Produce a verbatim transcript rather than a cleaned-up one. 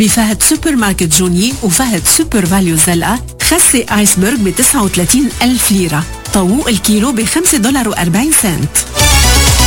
بفهد سوبر ماركت جوني وفهد سوبر فاليو الزلقة. خسة آيسبرغ ب تسعة وثلاثين ألف ليرة. طاووق الكيلو ب خمسة دولار وأربعين سنت.